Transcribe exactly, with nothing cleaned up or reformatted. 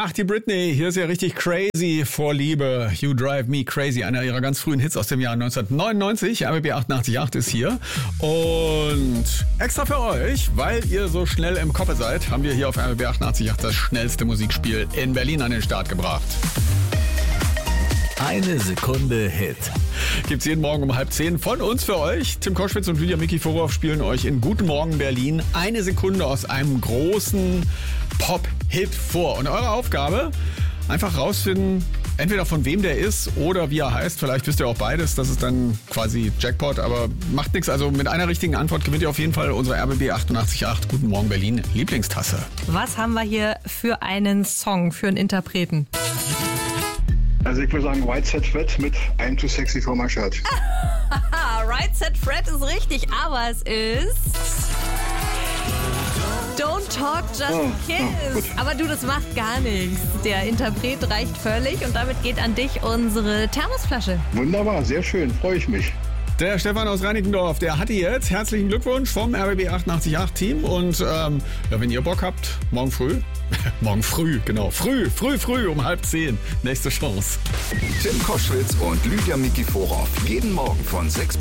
Ach, die Britney, hier ist ja richtig crazy vor Liebe. You Drive Me Crazy, einer ihrer ganz frühen Hits aus dem Jahr neunzehnhundertneunundneunzig. R B B achtundachtzig Komma acht ist hier. Und extra für euch, weil ihr so schnell im Koppe seid, haben wir hier auf R B B achtundachtzig Komma acht das schnellste Musikspiel in Berlin an den Start gebracht. Eine Sekunde Hit. Gibt's jeden Morgen um halb zehn von uns für euch. Tim Koschwitz und Lydia Mikiforov spielen euch in Guten Morgen Berlin eine Sekunde aus einem großen Pop-Hit vor. Und eure Aufgabe, einfach rausfinden, entweder von wem der ist oder wie er heißt. Vielleicht wisst ihr auch beides. Das ist dann quasi Jackpot, aber macht nichts. Also mit einer richtigen Antwort gewinnt ihr auf jeden Fall unsere R B B achtundachtzig Komma acht Guten Morgen Berlin Lieblingstasse. Was haben wir hier für einen Song, für einen Interpreten? Also ich würde sagen Right Set Fred mit I'm Too Sexy for My Shirt. Right Set Fred ist richtig, aber es ist Don't Talk, Just Oh, Kiss. oh, aber du, das macht gar nichts. Der Interpret reicht völlig und damit geht an dich unsere Thermosflasche. Wunderbar, sehr schön, freue ich mich. Der Stefan aus Reinickendorf, der hat die jetzt. Herzlichen Glückwunsch vom R B B achtundachtzig Komma acht Team. Und ähm, ja, wenn ihr Bock habt, morgen früh, morgen früh, genau, früh, früh, früh um halb zehn, nächste Chance. Tim Koschwitz und Lydia Mikiforov. Jeden Morgen von sechs